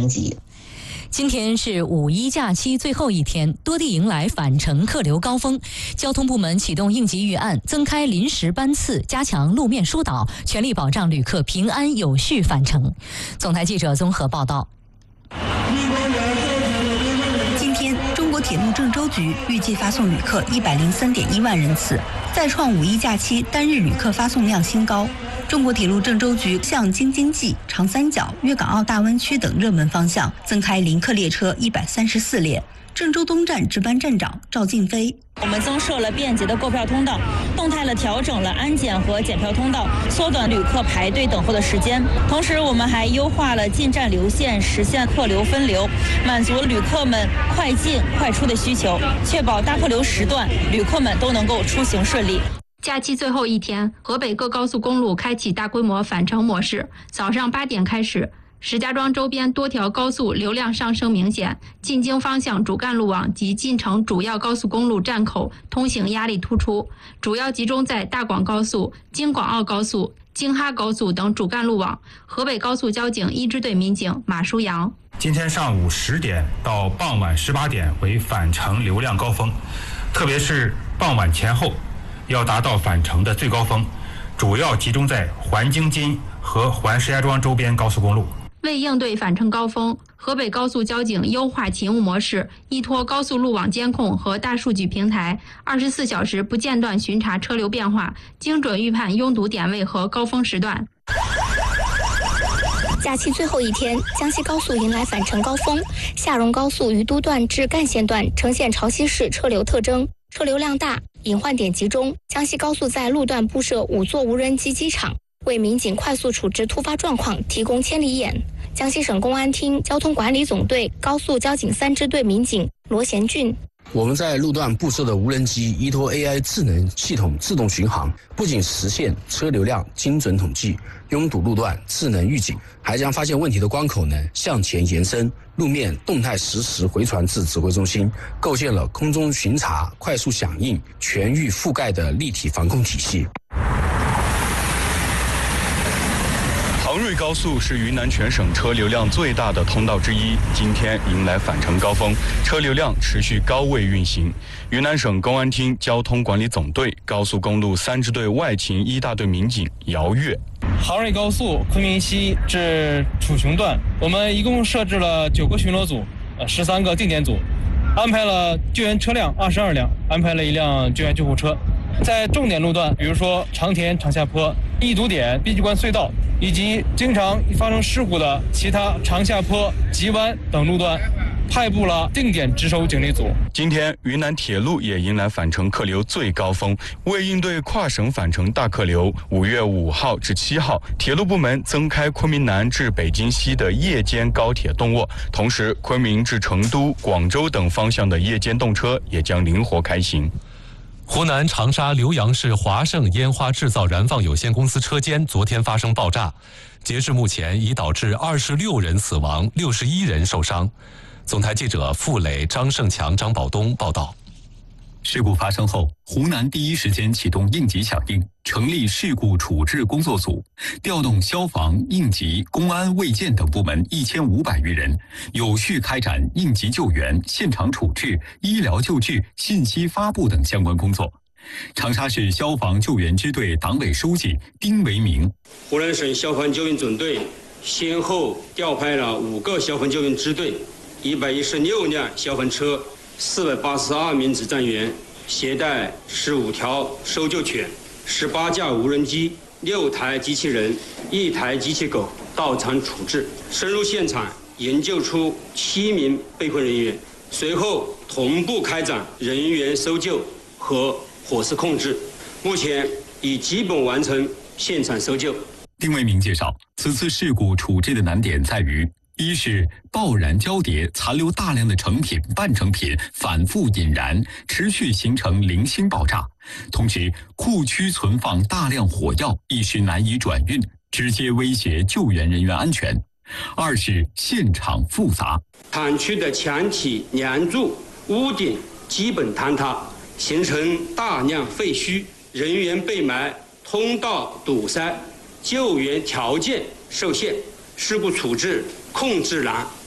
升级。 今天是五一假期最后一天，多地迎来返程客流高峰。交通部门启动应急预案，增开临时班次，加强路面疏导，全力保障旅客平安有序返程。总台记者综合报道。 今天，中国铁路郑州局预计发送旅客103.1万人次，再创五一假期单日旅客发送量新高。中国铁路郑州局向京津冀、长三角、粤港澳大湾区等热门方向增开临客列车134列。郑州东站值班站长赵静飞： 我们增设了便捷的购票通道，动态地调整了安检和检票通道，缩短旅客排队等候的时间。同时，我们还优化了进站流线，实现客流分流，满足旅客们快进快出的需求，确保大客流时段旅客们都能够出行顺利。 假期最后一天，河北各高速公路开启大规模返程模式。早上8点开始，石家庄周边多条高速流量上升明显，进京方向主干路网及进城主要高速公路站口通行压力突出，主要集中在大广高速、京广澳高速、京哈高速等主干路网。河北高速交警一支队民警马舒阳： 今天上午10点到傍晚18点为返程流量高峰，特别是傍晚前后要达到返程的最高峰，主要集中在环京津和环石家庄周边高速公路。 为应对返程高峰，河北高速交警优化勤务模式，依托高速路网监控和大数据平台，24小时不间断巡查车流变化，精准预判拥堵点位和高峰时段。 假期最后一天，江西高速迎来返程高峰，下荣高速于都段至干线段呈现潮汐式车流特征，车流量大，隐患点集中。江西高速在路段布设5座无人机机场，为民警快速处置突发状况提供千里眼。江西省公安厅交通管理总队高速交警3支队民警罗贤俊： 我们在路段布设的无人机依托 AI 智能系统自动巡航，不仅实现车流量精准统计、拥堵路段智能预警，还将发现问题的关口呢向前延伸，路面动态实时回传至指挥中心，构建了空中巡查、快速响应、全域覆盖的立体防控体系。 杭瑞高速是云南全省车流量最大的通道之一，今天迎来返程高峰，车流量持续高位运行。云南省公安厅交通管理总队高速公路3支队外勤1大队民警姚月： 杭瑞高速昆明西至楚雄段，我们一共设置了9个巡逻组，13个定点组，安排了救援车辆22辆，安排了1辆救援救护车。在重点路段，比如说长田长下坡、易堵点、碧鸡关隧道，以及经常发生事故的其他长下坡、急弯等路段，派布了定点值守警力组。 今天云南铁路也迎来返程客流最高峰，为应对跨省返程大客流，5月5号至7号，铁路部门增开昆明南至北京西的夜间高铁动卧，同时昆明至成都、广州等方向的夜间动车也将灵活开行。 湖南长沙浏阳市华盛烟花制造燃放有限公司车间昨天发生爆炸，截至目前已导致26人死亡，61人受伤。总台记者付磊、张胜强、张宝东报道。 事故发生后，湖南第一时间启动应急响应，成立事故处置工作组，调动消防、应急、公安、卫健等部门1500余人，有序开展应急救援、现场处置、医疗救治、信息发布等相关工作。长沙市消防救援支队党委书记丁维明： 湖南省消防救援总队先后调派了5个消防救援支队、116辆消防车、482名指战员，携带15条搜救犬、18架无人机、6台机器人、1台机器狗到场处置，深入现场研究出7名被困人员，随后同步开展人员搜救和火势控制，目前已基本完成现场搜救。 丁维明介绍，此次事故处置的难点在于：一是爆燃交叠，残留大量的成品、半成品反复引燃，持续形成零星爆炸；同时，库区存放大量火药，一时难以转运，直接威胁救援人员安全。二是现场复杂， 厂区的墙体、梁柱、屋顶基本坍塌，形成大量废墟，人员被埋，通道堵塞，救援条件受限，事故处置控制难。